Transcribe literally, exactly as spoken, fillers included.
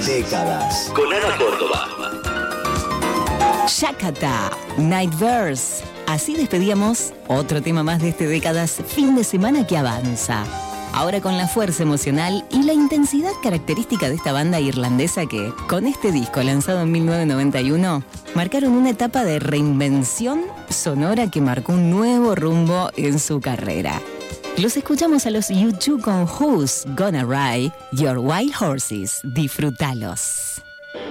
Décadas. Con Ana Córdoba. Shakata, Nightverse. Así despedíamos otro tema más de este Décadas, fin de semana que avanza. Ahora con la fuerza emocional y la intensidad característica de esta banda irlandesa que, con este disco lanzado en mil novecientos noventa y uno, marcaron una etapa de reinvención sonora que marcó un nuevo rumbo en su carrera. Los escuchamos a los U dos con Who's Gonna Ride Your Wild Horses. Disfrútalos.